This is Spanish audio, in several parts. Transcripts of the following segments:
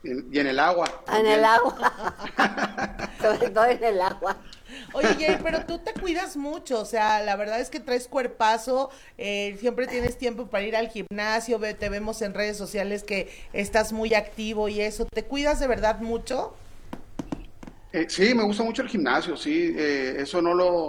Y en el agua. En También. el agua. Sobre todo en el agua. Oye, Jair, pero tú te cuidas mucho, o sea, la verdad es que traes cuerpazo, siempre tienes tiempo para ir al gimnasio, te vemos en redes sociales que estás muy activo y eso, ¿te cuidas de verdad mucho? Sí, me gusta mucho el gimnasio, sí, eso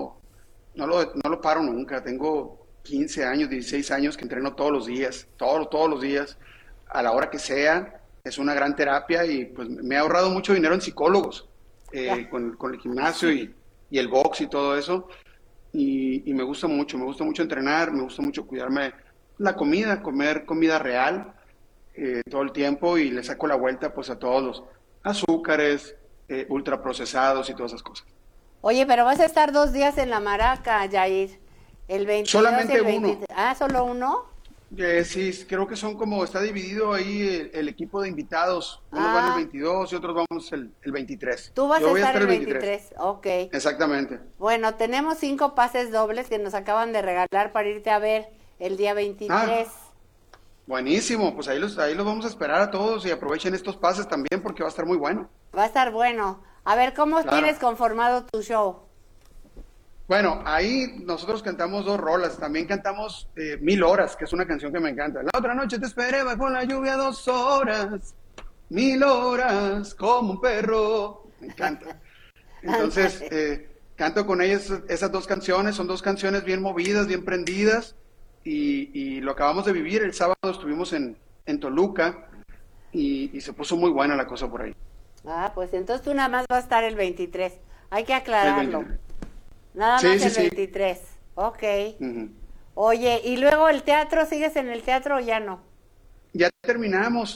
no lo paro nunca. Tengo 15 años, 16 años que entreno todos los días, todos los días, a la hora que sea. Es una gran terapia y pues me ha ahorrado mucho dinero en psicólogos con el gimnasio y el box y todo eso. Y me gusta mucho entrenar, me gusta mucho cuidarme la comida, comer comida real todo el tiempo y le saco la vuelta pues a todos los azúcares, ultraprocesados y todas esas cosas. Oye, pero vas a estar 2 días en la Maraca, Jair. El 22 Solamente y el 23. uno. Ah, ¿solo uno? Sí, creo que son como, está dividido ahí el equipo de invitados. Unos van el 22 y otros vamos el 23. Tú vas Yo a voy estar el 23. Ok. Exactamente. Bueno, tenemos 5 pases dobles que nos acaban de regalar para irte a ver el día 23. Buenísimo, pues ahí los vamos a esperar a todos y aprovechen estos pases también porque va a estar muy bueno. Va a estar bueno. A ver, ¿cómo Claro. tienes conformado tu show? Bueno, ahí nosotros cantamos 2 rolas, también cantamos 1000 horas, que es una canción que me encanta. La otra noche te esperé bajo la lluvia 2 horas, 1000 horas, como un perro. Me encanta. Entonces, canto con ellas esas 2 canciones, son 2 canciones bien movidas, bien prendidas, y lo acabamos de vivir. El sábado estuvimos en Toluca, y se puso muy buena la cosa por ahí. Ah, pues entonces tú nada más vas a estar el 23. Hay que aclararlo. El 23. Nada Sí, más sí, el sí. 23. Ok. Ujú. Oye, ¿y luego el teatro? ¿Sigues en el teatro o ya no? Ya terminamos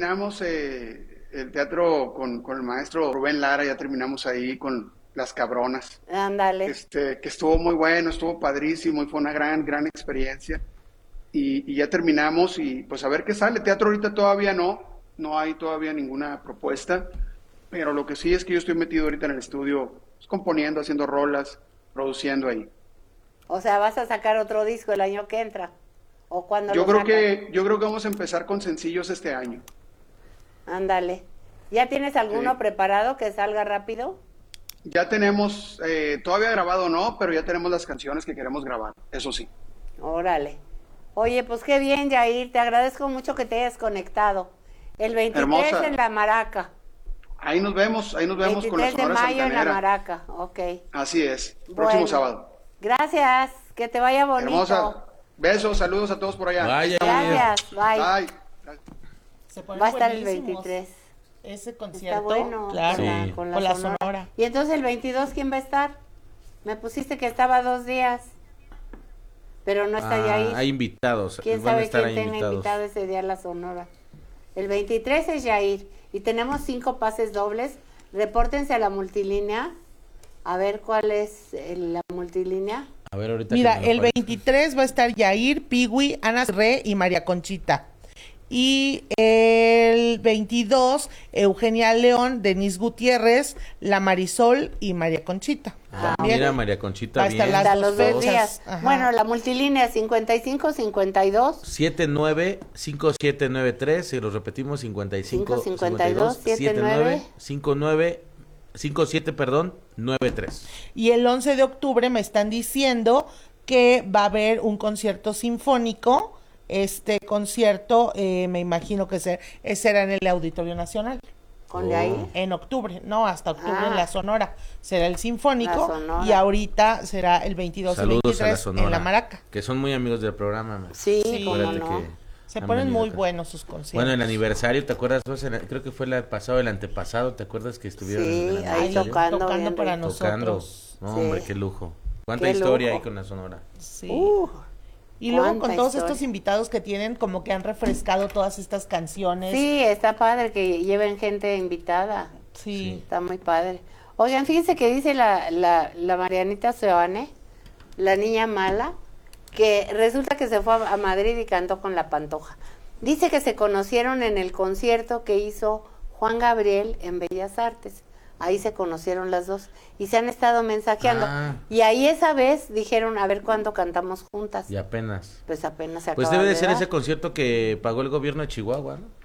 el teatro con el maestro Rubén Lara, ya terminamos ahí con Las Cabronas, Ándale. que estuvo muy bueno, estuvo padrísimo y fue una gran experiencia. Y ya terminamos y pues a ver qué sale. Teatro ahorita todavía no hay todavía ninguna propuesta, pero lo que sí es que yo estoy metido ahorita en el estudio, pues, componiendo, haciendo rolas, produciendo ahí. O sea, ¿vas a sacar otro disco el año que entra? ¿O cuando Yo lo creo sacas? yo creo que vamos a empezar con sencillos este año. Ándale. ¿Ya tienes alguno Sí. preparado que salga rápido? Ya tenemos, todavía grabado no, pero ya tenemos las canciones que queremos grabar, eso sí. Órale. Oye, pues qué bien, Jair. Te agradezco mucho que te hayas conectado. El 23 Hermosa. en la Maraca. Ahí nos vemos con la 23 de Sonora mayo en la Santanera. Maraca. Ok. Así es, próximo Bueno. sábado. Gracias. Que te vaya bonito. Hermosa, besos, saludos a todos por allá. Vaya, Gracias. Bye. Bye. Se ponen Va a estar el buenísimos. 23. Ese concierto. Está bueno. Claro, Sí. Con con la la Sonora. Sonora. Y entonces el 22, ¿quién va a estar? Me pusiste que estaba 2 días. Pero no está Jair. Hay invitados. ¿Quién van a sabe estar quién ahí tenga invitados. invitado ese día a la Sonora? El 23 es Jair. Y tenemos 5 pases dobles. Repórtense a la multilínea. A ver cuál es la multilínea. A ver, ahorita Mira, que me lo el aparezca. 23 va a estar Yair, Piwi, Ana Re y María Conchita. Y el 22, Eugenia León, Denise Gutiérrez, La Marisol y María Conchita. También. Mira, María Conchita, Va a estar bien. las Hasta dos los 2 fechas. días. Ajá. Bueno, la multilínea 55-52. 795793, si lo repetimos, 552, 57, perdón, 93. Y el 11 de octubre me están diciendo que va a haber un concierto sinfónico. Este concierto, me imagino que será en el Auditorio Nacional. Con de ahí. En octubre, no, hasta octubre Ah. en la Sonora. Será el Sinfónico La Sonora. y ahorita será el 22 y Saludos a la 23 Sonora. en la Maraca. Que son muy amigos del programa. man. Sí, Sí. cómo Acuérdate no. que Se han ponen venido muy acá. buenos sus conciertos. Bueno, el aniversario, ¿te acuerdas? Creo que fue el pasado, el antepasado, ¿te acuerdas que estuvieron Sí, en el ahí aniversario? tocando. tocando bien para rico. Tocando. nosotros. No, Sí. hombre, qué lujo. ¿Cuánta Qué historia lujo. hay con la Sonora? Sí. Uh, Y luego con cuánta todos historia. estos invitados que tienen, como que han refrescado todas estas canciones. sí, está padre que lleven gente invitada. Sí. Está muy padre. Oigan, fíjense que dice la Marianita Seoane, la niña mala, que resulta que se fue a Madrid y cantó con la Pantoja. Dice que se conocieron en el concierto que hizo Juan Gabriel en Bellas Artes. Ahí se conocieron las dos y se han estado mensajeando. Ah. Y ahí esa vez dijeron a ver cuándo cantamos juntas. Y apenas. Pues apenas se Pues acaban debe de ser dar. ese concierto que pagó el gobierno de Chihuahua, ¿no?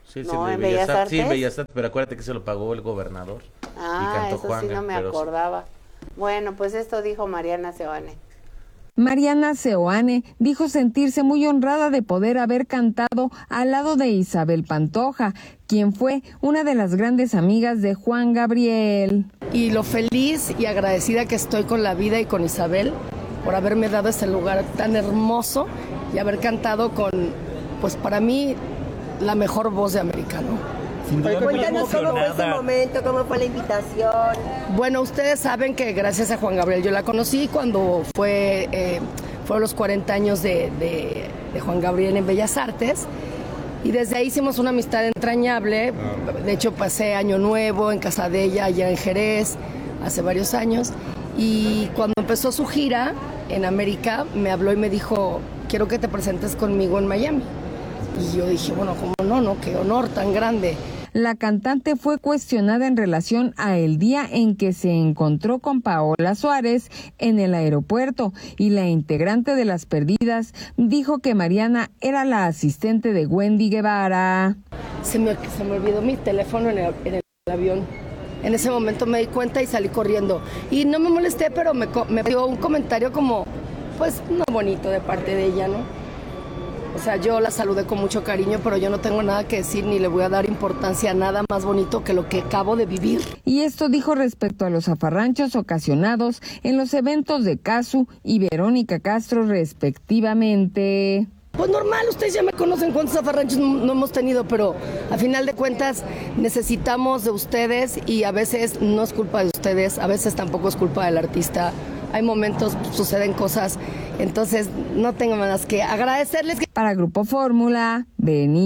Sí, No, el de en Bellas Artes. Sí, en Bellas Artes, pero acuérdate que se lo pagó el gobernador. Y cantó eso sí Juanga, no me pero sí. acordaba. Bueno, pues esto dijo Mariana Seoane. Mariana Seoane dijo sentirse muy honrada de poder haber cantado al lado de Isabel Pantoja, quien fue una de las grandes amigas de Juan Gabriel. Y lo feliz y agradecida que estoy con la vida y con Isabel por haberme dado este lugar tan hermoso y haber cantado con, pues para mí, la mejor voz de América, ¿no? Cuéntanos cómo fue ese momento, cómo fue la invitación. Bueno, ustedes saben que gracias a Juan Gabriel yo la conocí cuando fueron los 40 años de Juan Gabriel en Bellas Artes. Y desde ahí hicimos una amistad entrañable. De hecho, pasé Año Nuevo en casa de ella, allá en Jerez, hace varios años. Y cuando empezó su gira en América, me habló y me dijo, quiero que te presentes conmigo en Miami. Y yo dije, bueno, ¿cómo no? Qué honor tan grande. La cantante fue cuestionada en relación a el día en que se encontró con Paola Suárez en el aeropuerto y la integrante de Las Perdidas dijo que Mariana era la asistente de Wendy Guevara. Se me olvidó mi teléfono en el avión. En ese momento me di cuenta y salí corriendo. Y no me molesté, pero me dio un comentario como, pues, no bonito de parte de ella, ¿no? O sea, yo la saludé con mucho cariño, pero yo no tengo nada que decir ni le voy a dar importancia a nada más bonito que lo que acabo de vivir. Y esto dijo respecto a los zafarranchos ocasionados en los eventos de Casu y Verónica Castro respectivamente. Pues normal, ustedes ya me conocen cuántos zafarranchos no hemos tenido, pero a final de cuentas necesitamos de ustedes y a veces no es culpa de ustedes, a veces tampoco es culpa del artista. Hay momentos, suceden cosas, entonces no tengo más que agradecerles. Para Grupo Fórmula, Beni.